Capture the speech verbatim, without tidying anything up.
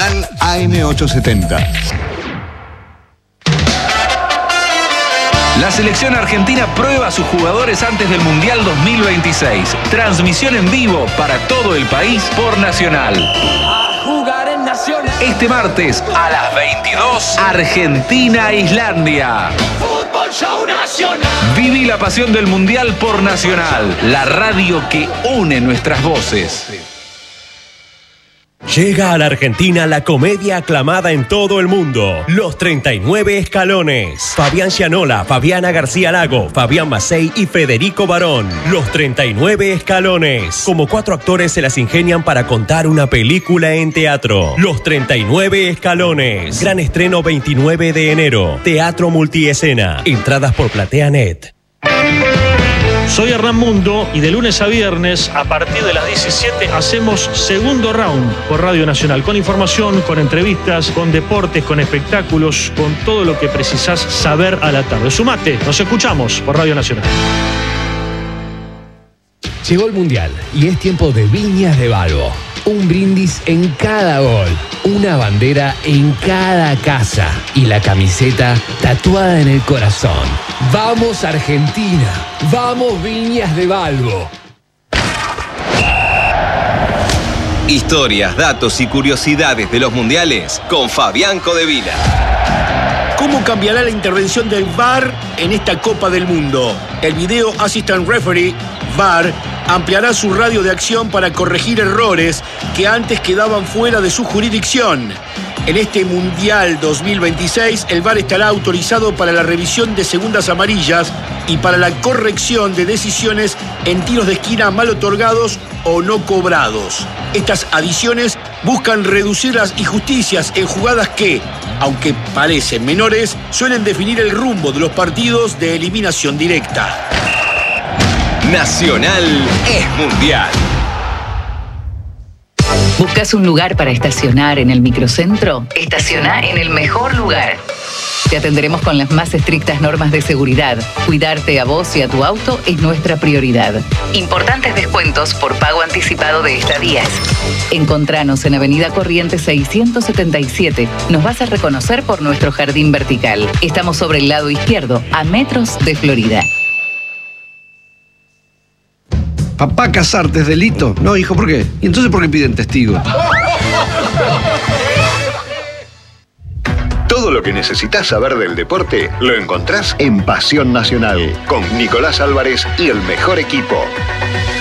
Nacional A M ochocientos setenta. La selección argentina prueba a sus jugadores antes del Mundial dos mil veintiséis. Transmisión en vivo para todo el país por Nacional. A jugar en Nacional. Este martes a las veintidós, Argentina-Islandia. Fútbol Show Nacional. Viví la pasión del Mundial por Nacional, la radio que une nuestras voces. Llega a la Argentina la comedia aclamada en todo el mundo, Los treinta y nueve Escalones. Fabián Gianola, Fabiana García Lago, Fabián Macei y Federico Barón. Los treinta y nueve Escalones. Como cuatro actores se las ingenian para contar una película en teatro. Los treinta y nueve Escalones. Gran estreno veintinueve de enero. Teatro multiescena. Entradas por PlateaNet. Soy Hernán Mundo y de lunes a viernes a partir de las diecisiete hacemos Segundo Round por Radio Nacional, con información, con entrevistas, con deportes, con espectáculos, con todo lo que precisás saber a la tarde. Sumate, nos escuchamos por Radio Nacional. Llegó el Mundial y es tiempo de Viñas de Balbo. Un brindis en cada gol, una bandera en cada casa y la camiseta tatuada en el corazón. ¡Vamos Argentina! ¡Vamos Viñas de Balbo! Historias, datos y curiosidades de los mundiales con Fabián Codevila. ¿Cómo cambiará la intervención del V A R en esta Copa del Mundo? El Video Assistant Referee, V A R, ampliará su radio de acción para corregir errores que antes quedaban fuera de su jurisdicción. En este Mundial dos mil veintiséis, el V A R estará autorizado para la revisión de segundas amarillas y para la corrección de decisiones en tiros de esquina mal otorgados o no cobrados. Estas adiciones buscan reducir las injusticias en jugadas que, aunque parecen menores, suelen definir el rumbo de los partidos de eliminación directa. Nacional es mundial. ¿Buscas un lugar para estacionar en el microcentro? Estaciona en el mejor lugar. Te atenderemos con las más estrictas normas de seguridad. Cuidarte a vos y a tu auto es nuestra prioridad. Importantes descuentos por pago anticipado de estadías. Encontranos en Avenida Corrientes seiscientos setenta y siete. Nos vas a reconocer por nuestro jardín vertical. Estamos sobre el lado izquierdo, a metros de Florida. Papá, casarte es delito. No, hijo, ¿por qué? ¿Y entonces por qué piden testigos? Todo lo que necesitas saber del deporte lo encontrás en Pasión Nacional con Nicolás Álvarez y el mejor equipo.